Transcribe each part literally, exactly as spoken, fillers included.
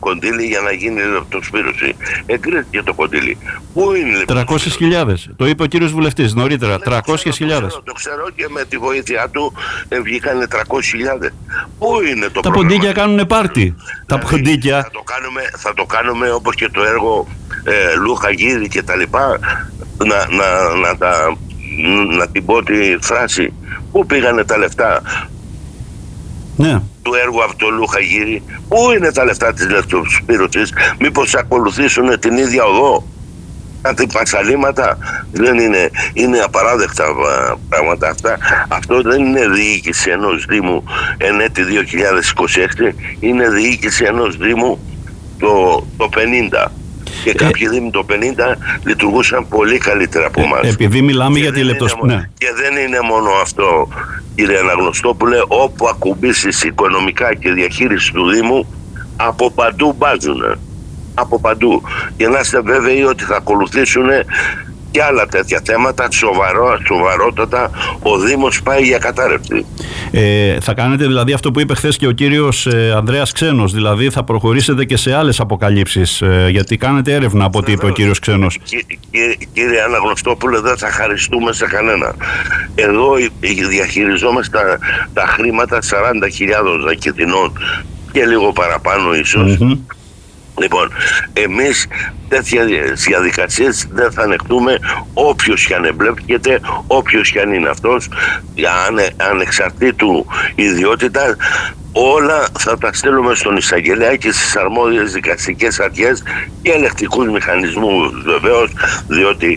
κονδύλι για να γίνει λεπτοσπύρωση. Εγκρίθηκε το κονδύλι. Πού είναι η τριακόσιες χιλιάδες. Το είπε ο κύριος βουλευτής νωρίτερα. τριακόσιες χιλιάδες. Το, το ξέρω και με τη βοήθειά του ε, βγήκανε τριακόσιες χιλιάδες. Πού είναι το Τα πρόγραμμα? ποντίκια κάνουν πάρτι. Τα ποντίκια. Θα το κάνουμε, θα το κάνουμε όπως και το έργο ε, Λούχα Γύρι και τα λοιπά. Να, να, να, τα, να την πω τη φράση. Πού πήγανε τα λεφτά? Ναι. Του έργου αυτό Λούχα Γύρι. Πού είναι τα λεφτά της λεπτοσπύρωσης? Μήπως ακολουθήσουν την ίδια οδό? Κάτι πασαλήματα? Δεν είναι, είναι απαράδεκτα πράγματα αυτά. Αυτό δεν είναι διοίκηση ενός Δήμου εν έτη δύο χιλιάδες είκοσι έξι, είναι διοίκηση ενός Δήμου το, το πενήντα. Και ε, κάποιοι Δήμοι το πενήντα λειτουργούσαν πολύ καλύτερα από εμάς. Ε, επειδή μιλάμε και για τη λεπτοσπύρωση. Ναι. Και δεν είναι μόνο αυτό, κύριε Αναγνωστόπουλε, όπου ακουμπήσεις οικονομικά και διαχείριση του Δήμου, από παντού μπάζουν. Από παντού. Και να είστε βέβαιοι ότι θα ακολουθήσουν και άλλα τέτοια θέματα, σοβαρό, σοβαρότατα. Ο Δήμος πάει για κατάρρευση. Ε, θα κάνετε δηλαδή αυτό που είπε χθες και ο κύριος ε, Ανδρέας Ξένος, δηλαδή θα προχωρήσετε και σε άλλες αποκαλύψεις, ε, γιατί κάνετε έρευνα από ό,τι είπε ο κύριος Ξένος. Κι, Κύριε, κύριε Αναγνωστόπουλε, δεν θα χαριστούμε σε κανένα. Εδώ διαχειριζόμαστε τα, τα χρήματα σαράντα χιλιάδες ακετινών και λίγο παραπάνω ίσως. Mm-hmm. Λοιπόν, εμείς τέτοιες διαδικασίες δεν θα ανεχτούμε, όποιος και αν εμπλέκεται, όποιος και αν είναι αυτός, ανε, ανεξαρτήτου ιδιότητα, όλα θα τα στείλουμε στον εισαγγελέα και στις αρμόδιες δικαστικές αρχές και ελεκτικούς μηχανισμούς βεβαίως, διότι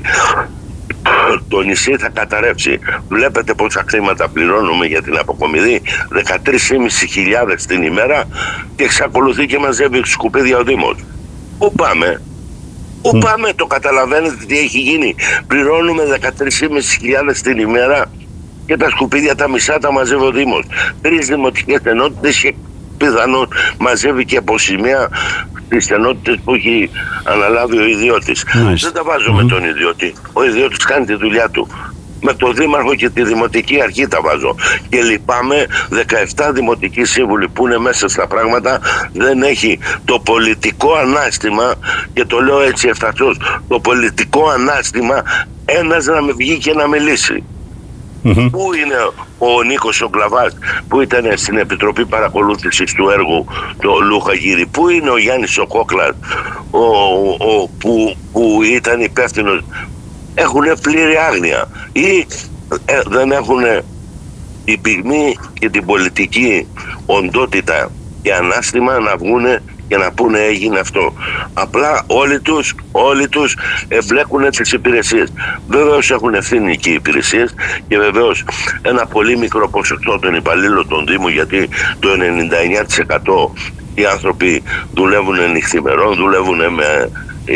το νησί θα καταρρεύσει. Βλέπετε πόσα χρήματα πληρώνουμε για την αποκομιδή, δεκατρείς χιλιάδες πεντακόσιες την ημέρα, και εξακολουθεί και μαζεύει σκουπίδια ο Δήμος. Πού πάμε? Πού mm. πάμε? Το καταλαβαίνετε τι έχει γίνει? Πληρώνουμε δεκατρείς χιλιάδες πεντακόσιες την ημέρα και τα σκουπίδια τα μισά τα μαζεύει ο Δήμος. Τρεις δημοτικές ενότητες και πιθανόν μαζεύει και από σημεία τις ενότητες που έχει αναλάβει ο ιδιώτης. Nice. Δεν τα βάζω mm-hmm. με τον ιδιώτη. Ο ιδιώτης κάνει τη δουλειά του. Με τον δήμαρχο και τη δημοτική αρχή τα βάζω. Και λυπάμαι, δεκαεπτά δημοτικοί σύμβουλοι που είναι μέσα στα πράγματα, δεν έχει το πολιτικό ανάστημα, και το λέω έτσι ευθαρσώς, το πολιτικό ανάστημα ένας να με βγει και να μιλήσει. Mm-hmm. Πού είναι ο Νίκος ο Κλαβάς που ήταν στην Επιτροπή Παρακολούθησης του έργου το Λούχα Γύρι? Πού είναι ο Γιάννης ο Κόκλας ο, ο, που, που ήταν υπεύθυνος? Έχουν πλήρη άγνοια ή ε, δεν έχουν την πυγμή και την πολιτική οντότητα και ανάστημα να βγούνε και να πούνε έγινε αυτό. Απλά όλοι τους, όλοι τους εμπλέκουν τις υπηρεσίες. Βεβαίως έχουν ευθύνη και οι υπηρεσίες, και βεβαίως ένα πολύ μικρό ποσοστό των υπαλλήλων των Δήμων, γιατί το ενενήντα εννέα τοις εκατό οι άνθρωποι δουλεύουν νυχθημερών, δουλεύουν με,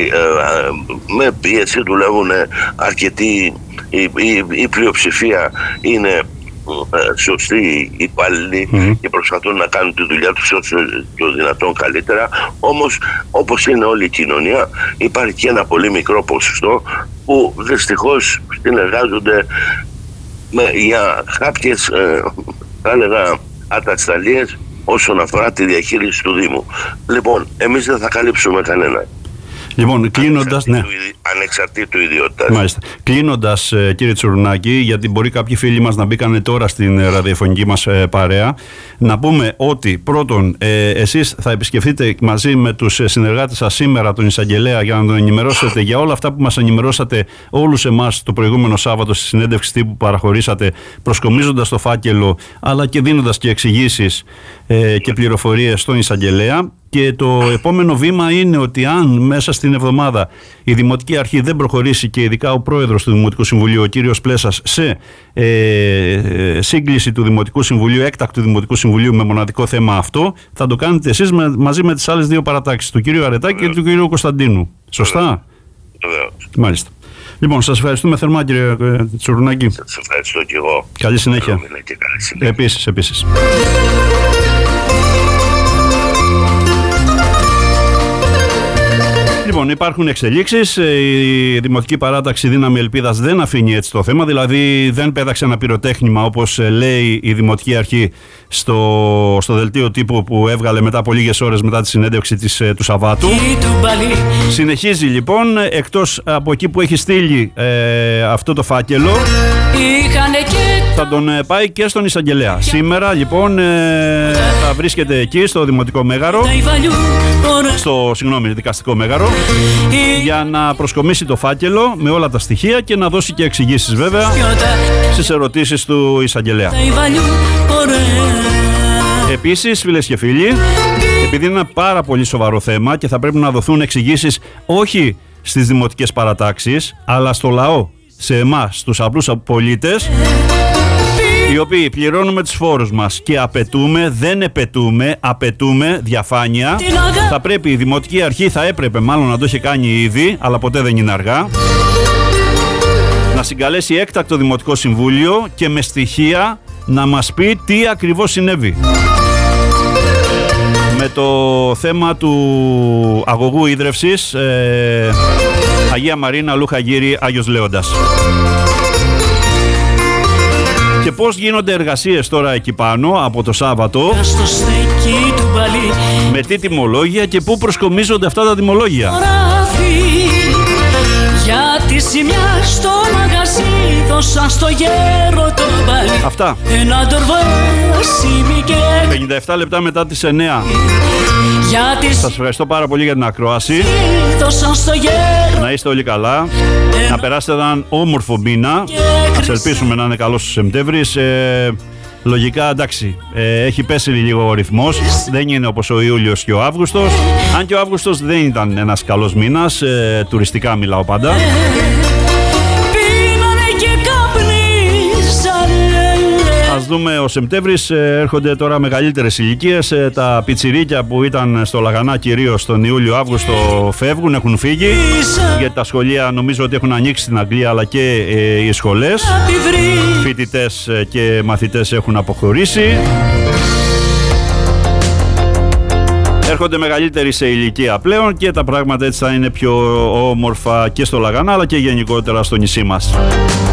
με πίεση, δουλεύουν αρκετοί, η, η, η πλειοψηφία είναι σωστοί υπάλληλοι mm-hmm. και προσπαθούν να κάνουν τη δουλειά τους όσο το δυνατόν καλύτερα. Όμως, όπως είναι όλη η κοινωνία, υπάρχει και ένα πολύ μικρό ποσοστό που δυστυχώς συνεργάζονται με, για κάποιες ε, θα έλεγα ατασταλίες όσον αφορά τη διαχείριση του Δήμου. Λοιπόν, εμείς δεν θα καλύψουμε κανένα. Λοιπόν, κλείνοντας, ναι. Ανεξαρτήτου ιδιότητας. Μάλιστα. Κλείνοντας, κύριε Τσουρουνάκη, γιατί μπορεί κάποιοι φίλοι μας να μπήκανε τώρα στην ραδιοφωνική μας παρέα, να πούμε ότι πρώτον, ε, εσείς θα επισκεφτείτε μαζί με τους συνεργάτες σας σήμερα τον εισαγγελέα για να τον ενημερώσετε για όλα αυτά που μας ενημερώσατε όλους εμάς το προηγούμενο Σάββατο στη συνέντευξη τύπου που παραχωρήσατε, προσκομίζοντας το φάκελο αλλά και δίνοντας και εξηγήσεις ε, και πληροφορίες στον εισαγγελέα. Και το επόμενο βήμα είναι ότι αν μέσα στην εβδομάδα η Δημοτική Αρχή δεν προχωρήσει, και ειδικά ο πρόεδρος του Δημοτικού Συμβουλίου, ο κύριος Πλέσας, σε ε, σύγκληση του Δημοτικού Συμβουλίου, έκτακτου Δημοτικού Συμβουλίου με μοναδικό θέμα αυτό, θα το κάνετε εσείς με, μαζί με τις άλλες δύο παρατάξεις, του κύριου Αρετάκη Βεβαίως. και του κύριου Κωνσταντίνου. Σωστά? Βεβαίως. Μάλιστα. Λοιπόν, σας ευχαριστούμε θερμά, κύριε Τσουρουνάκη. Σας ευχαριστώ και εγώ. Καλή συνέχεια. Και καλή συνέχεια. Επίσης, επίσης. Λοιπόν, υπάρχουν εξελίξεις. Η Δημοτική Παράταξη Δύναμη Ελπίδας δεν αφήνει έτσι το θέμα, δηλαδή δεν πέταξε ένα πυροτέχνημα όπως λέει η Δημοτική Αρχή στο, στο δελτίο τύπου που έβγαλε μετά από λίγες ώρες μετά τη συνέντευξη της, του Σαββάτου. Συνεχίζει λοιπόν, εκτός από εκεί που έχει στείλει ε, αυτό το φάκελο, θα τον ε, πάει και στον εισαγγελέα. Σήμερα λοιπόν ε, θα βρίσκεται εκεί στο Δημοτικό Μέγαρο, στο συγγνώμη, δικαστικό Μέγαρο, για να προσκομίσει το φάκελο με όλα τα στοιχεία και να δώσει και εξηγήσεις βέβαια στις ερωτήσεις του εισαγγελέα. Επίσης, φίλες και φίλοι, επειδή είναι ένα πάρα πολύ σοβαρό θέμα και θα πρέπει να δοθούν εξηγήσεις όχι στις δημοτικές παρατάξεις, αλλά στο λαό, σε εμάς, στους απλούς πολίτες, οι οποίοι πληρώνουμε τους φόρους μας και απαιτούμε, δεν επαιτούμε, απαιτούμε διαφάνεια. Θα πρέπει η Δημοτική Αρχή, θα έπρεπε μάλλον να το είχε κάνει ήδη, αλλά ποτέ δεν είναι αργά, να συγκαλέσει έκτακτο Δημοτικό Συμβούλιο και με στοιχεία να μας πει τι ακριβώς συνέβη με το θέμα του αγωγού ίδρευσης ε, Αγία Μαρίνα, Λούχα Γύρι, Άγιος Λέοντας. Και πώς γίνονται εργασίες τώρα εκεί πάνω από το Σάββατο, με τι τιμολόγια και πού προσκομίζονται αυτά τα τιμολόγια. Για τη σημεία στο μαγαζί δώσα στο γέρο το μπαλί. Αυτά. Ένα πενήντα επτά λεπτά μετά τις εννιά. Σας ευχαριστώ πάρα πολύ για την ακρόαση. Να είστε όλοι καλά. Να περάσετε έναν όμορφο μήνα. Ας ελπίσουμε να είναι καλός ο Σεπτέμβρης. Ε, Λογικά εντάξει, ε, έχει πέσει λίγο ο ρυθμός, δεν είναι όπως ο Ιούλιος και ο Αύγουστος. Αν και ο Αύγουστος δεν ήταν ένας καλός μήνας, ε, τουριστικά μιλάω πάντα. Ας δούμε, ο Σεπτέμβρης, ε, έρχονται τώρα μεγαλύτερες ηλικίες, ε, τα πιτσιρίκια που ήταν στο Λαγανά κυρίως τον Ιούλιο-Αύγουστο φεύγουν, έχουν φύγει, γιατί τα σχολεία νομίζω ότι έχουν ανοίξει στην Αγγλία, αλλά και ε, οι σχολές, φοιτητές και μαθητές έχουν αποχωρήσει. Έρχονται μεγαλύτεροι σε ηλικία πλέον και τα πράγματα έτσι θα είναι πιο όμορφα και στο Λαγανά αλλά και γενικότερα στο νησί μας.